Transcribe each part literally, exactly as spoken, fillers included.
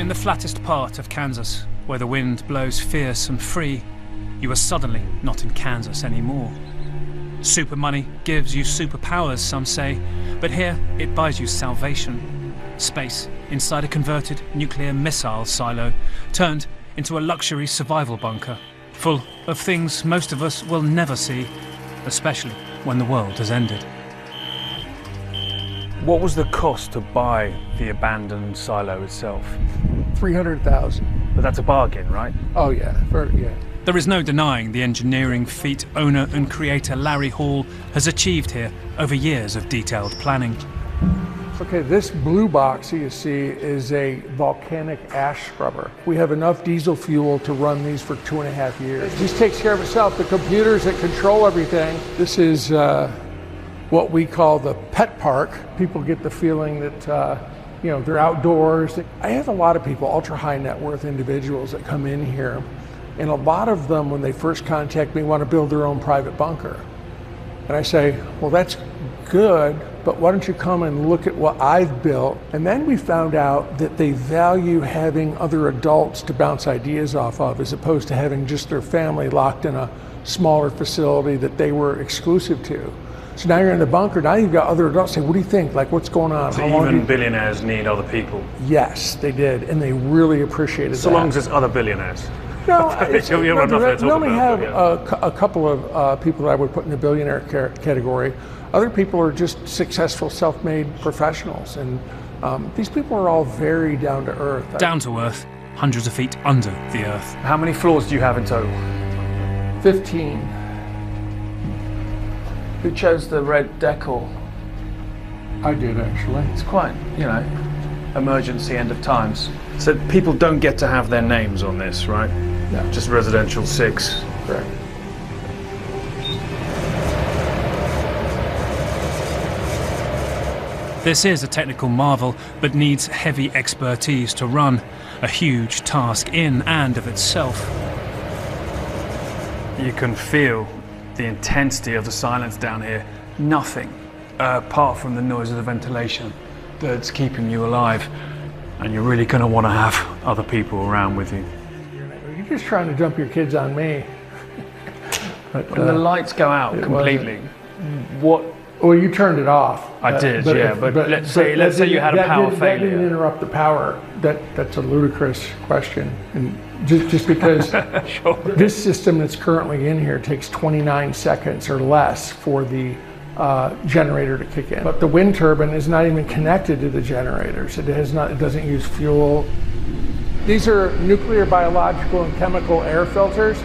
In the flattest part of Kansas, where the wind blows fierce and free, you are suddenly not in Kansas anymore. Super money gives you superpowers, some say, but here it buys you salvation. Space inside a converted nuclear missile silo, turned into a luxury survival bunker, full of things most of us will never see, especially when the world has ended. What was the cost to buy the abandoned silo itself? three hundred thousand dollars. But that's a bargain, right? Oh yeah, for, yeah. There is no denying the engineering feat owner and creator Larry Hall has achieved here over years of detailed planning. Okay, this blue box you see is a volcanic ash scrubber. We have enough diesel fuel to run these for two and a half years. This takes care of itself. The computers that control everything. This is uh, what we call the pet park. People get the feeling that uh, you know, they're outdoors. I have a lot of people, ultra high net worth individuals that come in here, and a lot of them, when they first contact me, want to build their own private bunker. And I say, well, that's good, but why don't you come and look at what I've built? And then we found out that they value having other adults to bounce ideas off of, as opposed to having just their family locked in a smaller facility that they were exclusive to. So now you're in the bunker, now you've got other adults say, what do you think? Like, what's going on? So How long even you... billionaires need other people? Yes, they did, and they really appreciated so that. So long as it's other billionaires? No, it's, you're, you're no, not we only about, have yeah. a, a couple of uh, people that I would put in the billionaire category. Other people are just successful self-made professionals, and um, these people are all very down to earth. Down to earth, hundreds of feet under the earth. How many floors do you have in total? fifteen. Who chose the red decor? I did, actually. It's quite, you know, emergency end of times. So people don't get to have their names on this, right? No. Just residential six. Correct. This is a technical marvel, but needs heavy expertise to run, a huge task in and of itself. You can feel the intensity of the silence down here. Nothing, uh, apart from the noise of the ventilation, that's keeping you alive. And you're really going to want to have other people around with you. You're just trying to dump your kids on me. But, when uh, the lights go out completely, what? Well, you turned it off. I uh, did, but yeah. If, but, but let's say but let's say you had a power did, failure. That didn't interrupt the power. That that's a ludicrous question. And just just because sure. This system that's currently in here takes twenty-nine seconds or less for the uh, generator to kick in. But the wind turbine is not even connected to the generators. It has not. It doesn't use fuel. These are nuclear, biological, and chemical air filters.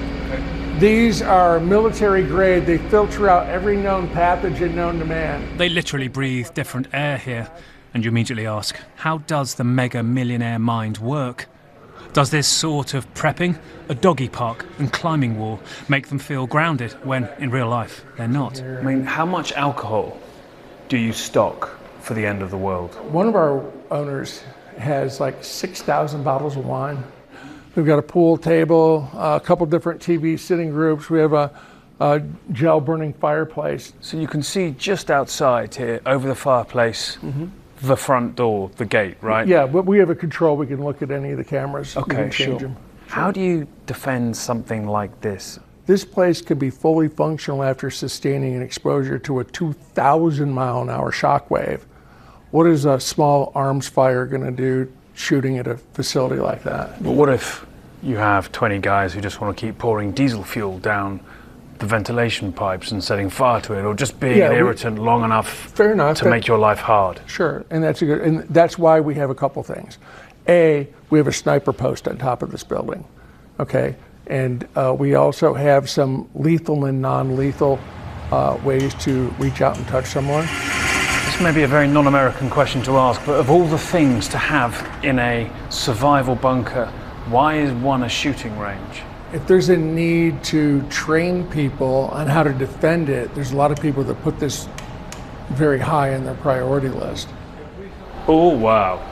These are military grade. They filter out every known pathogen known to man. They literally breathe different air here. And you immediately ask, how does the mega millionaire mind work? Does this sort of prepping, a doggy park and climbing wall, make them feel grounded when in real life they're not? I mean, how much alcohol do you stock for the end of the world? One of our owners has like six thousand bottles of wine. We've got a pool table, a couple different T V sitting groups. We have a, a gel burning fireplace. So you can see just outside here, over the fireplace, mm-hmm. the front door, the gate, right? Yeah, but we have a control. We can look at any of the cameras. Okay, we can change sure. them. How do you defend something like this? This place could be fully functional after sustaining an exposure to a two thousand mile an hour shock wave. What is a small arms fire going to do shooting at a facility like that? But what if you have twenty guys who just want to keep pouring diesel fuel down the ventilation pipes and setting fire to it, or just being yeah, an irritant we, long enough fair enough, to that, make your life hard? Sure, and that's a good, and that's why we have a couple things. A, we have a sniper post on top of this building, okay, and uh, we also have some lethal and non-lethal uh, ways to reach out and touch someone. This may be a very non-American question to ask, but of all the things to have in a survival bunker, why is one a shooting range? If there's a need to train people on how to defend it, there's a lot of people that put this very high on their priority list. Oh, wow.